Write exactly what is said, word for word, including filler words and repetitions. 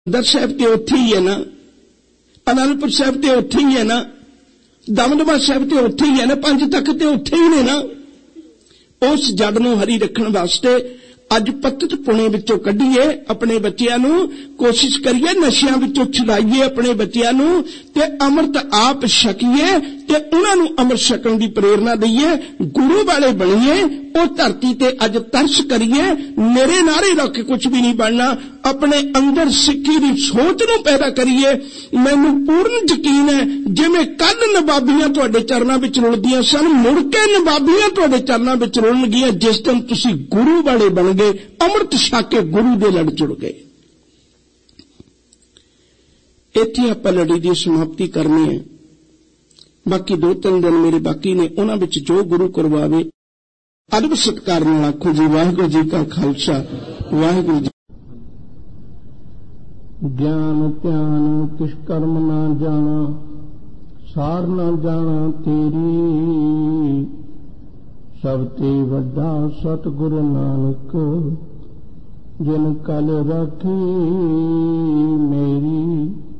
दर साहब तो उत्थे ही है ना, आनंदपुर साहब तो उत्थे ही है ना, दमदमा साहब तो उत्थे ही है ना, पंज तक तो उत्थे ही ने ना। उस जड़ नूं हरी रखण वास्ते अज पत्त पुणे विचों कढीए, अपने बच्चियां नूं कोशिश करिए नशियां विचों छुड़ाइए अपने बच्चियां नूं, ते अमृत आप छकीए ते उन्हां नूं अमृत छकण दी प्रेरणा दईए, गुरु वाले बणीए। ओ धरती ते अज तरस करिए, मेरे नारे रख के कुछ भी नहीं बनना, अपने अंदर सिक्खी दी सोच नूं पैदा करिए। मैनूं पूर्ण यकीन है जिवें कल नवाबियां तुहाडे चरनां विच रुलदियां सन, मुड़ के नवाबियां तुहाडे चरनां विच रुलणगीआं जिस दिन तुसीं गुरु वाले बन गए, अमृत छक के गुरु दे लड़ जुड़ गए। इत्थे आपां लड़ी दी समाप्ति करनी है। बाकी दो तीन दिन मेरे बाकी ने, उन्हां विच जो गुरु करवावे अदब सत्कार नाल आखो जी वाहिगुरू जी का खालसा वाहिगुरू जी। ज्ञान ध्यान किस कर्म ना जाना, सार ना जाना तेरी, सब ते वड्डा सतगुरु नानक, जिन कल राखी मेरी।